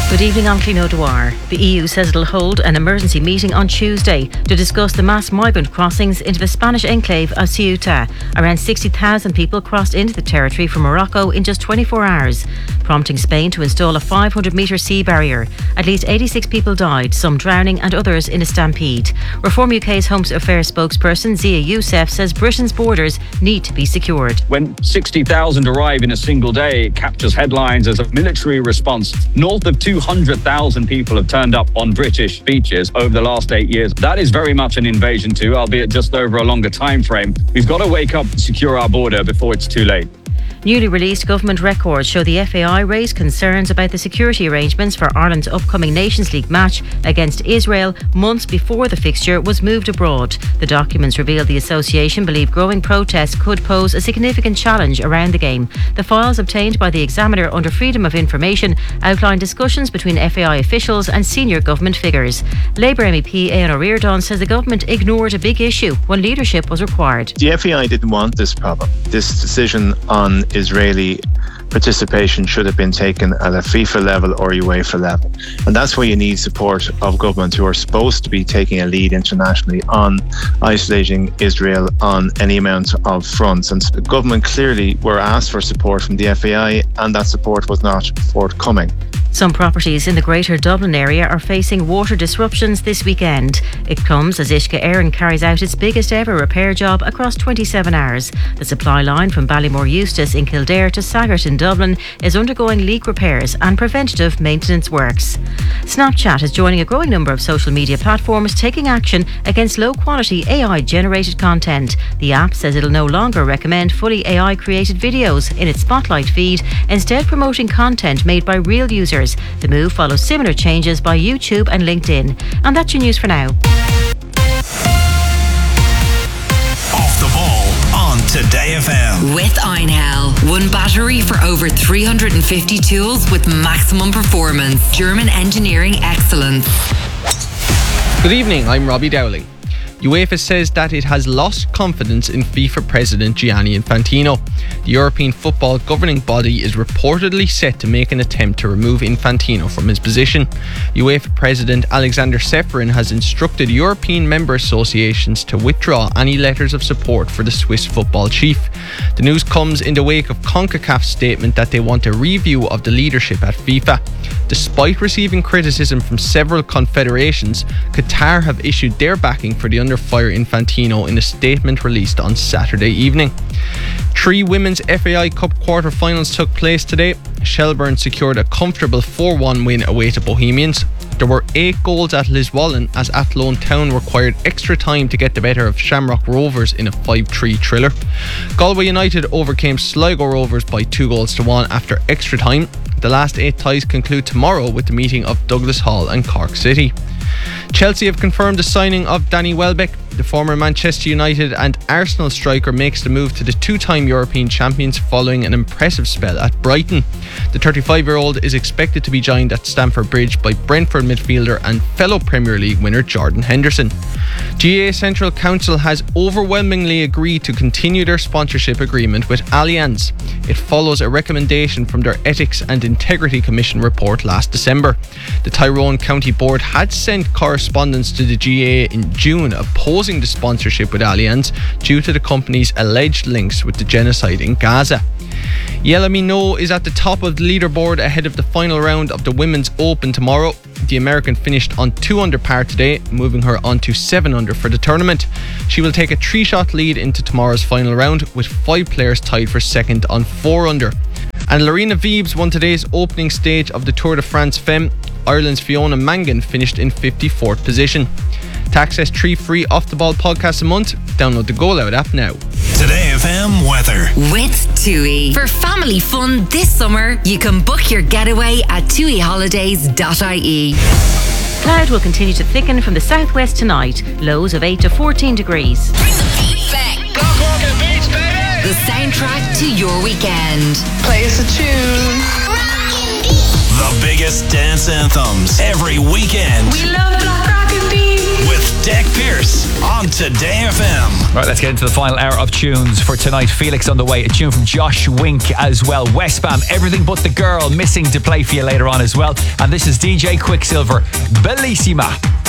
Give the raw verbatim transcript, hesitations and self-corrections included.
Good evening, I'm Clino Dwyer. The E U says it'll hold an emergency meeting on Tuesday to discuss the mass migrant crossings into the Spanish enclave of Ceuta. Around sixty thousand people crossed into the territory from Morocco in just twenty-four hours, prompting Spain to install a five hundred metre sea barrier. At least eighty-six people died, some drowning and others in a stampede. Reform U K's Home Affairs spokesperson Zia Youssef says Britain's borders need to be secured. When sixty thousand arrive in a single day, it captures headlines as a military response. North of two hundred thousand people have turned up on British beaches over the last eight years. That is very much an invasion too, albeit just over a longer time frame. We've got to wake up and secure our border before it's too late. Newly released government records show the F A I raised concerns about the security arrangements for Ireland's upcoming Nations League match against Israel months before the fixture was moved abroad. The documents reveal the association believe growing protests could pose a significant challenge around the game. The files obtained by the Examiner under Freedom of Information outline discussions between F A I officials and senior government figures. Labour M E P Éanna Reardon says the government ignored a big issue when leadership was required. The F A I didn't want this problem. This decision on Israeli participation should have been taken at a FIFA level or UEFA level. And that's why you need support of governments who are supposed to be taking a lead internationally on isolating Israel on any amount of fronts. And the government clearly were asked for support from the F A I, and that support was not forthcoming. Some properties in the Greater Dublin area are facing water disruptions this weekend. It comes as Uisce Éireann carries out its biggest ever repair job across twenty-seven hours. The supply line from Ballymore Eustace in Kildare to Saggart in Dublin is undergoing leak repairs and preventative maintenance works. Snapchat is joining a growing number of social media platforms taking action against low-quality A I-generated content. The app says it'll no longer recommend fully A I-created videos in its Spotlight feed, instead promoting content made by real users. The move follows similar changes by YouTube and LinkedIn. And that's your news for now. Off the ball on Today F M. With Einhell. One battery for over three hundred fifty tools with maximum performance. German engineering excellence. Good evening, I'm Robbie Dowling. UEFA says that it has lost confidence in FIFA President Gianni Infantino. The European football governing body is reportedly set to make an attempt to remove Infantino from his position. UEFA President Alexander Ceferin has instructed European member associations to withdraw any letters of support for the Swiss football chief. The news comes in the wake of CONCACAF's statement that they want a review of the leadership at FIFA. Despite receiving criticism from several confederations, Qatar have issued their backing for the under fire Infantino in a statement released on Saturday evening. Three women's F A I Cup quarter-finals took place today. Shelbourne secured a comfortable four one win away to Bohemians. There were eight goals at Liswallen as Athlone Town required extra time to get the better of Shamrock Rovers in a five three thriller. Galway United overcame Sligo Rovers by two goals to one after extra time. The last eight ties conclude tomorrow with the meeting of Douglas Hall and Cork City. Chelsea have confirmed the signing of Danny Welbeck. The former Manchester United and Arsenal striker makes the move to the two-time European champions following an impressive spell at Brighton. The thirty-five-year-old is expected to be joined at Stamford Bridge by Brentford midfielder and fellow Premier League winner Jordan Henderson. G A A Central Council has overwhelmingly agreed to continue their sponsorship agreement with Allianz. It follows a recommendation from their Ethics and Integrity Commission report last December. The Tyrone County Board had sent correspondence to the G A A in June opposing the sponsorship with Allianz due to the company's alleged links with the genocide in Gaza. Yela Mino is at the top of the leaderboard ahead of the final round of the Women's Open tomorrow. The American finished on two under par today, moving her on to seven under for the tournament. She will take a three-shot lead into tomorrow's final round, with five players tied for second on four under. And Lorena Viebs won today's opening stage of the Tour de France Femme. Ireland's Fiona Mangan finished in fifty-fourth position. To access three free Off the Ball podcasts a month, download the Go Loud app now. Today F M weather. With TUI. For family fun this summer, you can book your getaway at tui holidays dot I E. Cloud will continue to thicken from the southwest tonight. Lows of eight to fourteen degrees. Bring the beat back. Beats, baby. The soundtrack to your weekend. Play us a tune. The biggest dance anthems every weekend. We love Black Rock and Beat. With Deck Pierce on Today F M. Right, let's get into the final hour of tunes for tonight. Felix on the way, a tune from Josh Wink as well. Westbam, Everything But the Girl, missing to play for you later on as well. And this is D J Quicksilver, Bellissima.